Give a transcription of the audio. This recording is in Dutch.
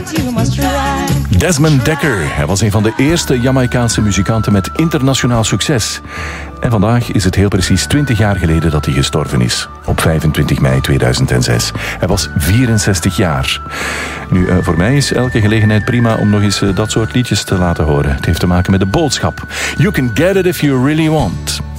Desmond Dekker, hij was een van de eerste Jamaicaanse muzikanten met internationaal succes. En vandaag is het heel precies 20 jaar geleden dat hij gestorven is. Op 25 mei 2006. Hij was 64 jaar. Nu, voor mij is elke gelegenheid prima om nog eens dat soort liedjes te laten horen. Het heeft te maken met de boodschap. You can get it if you really want.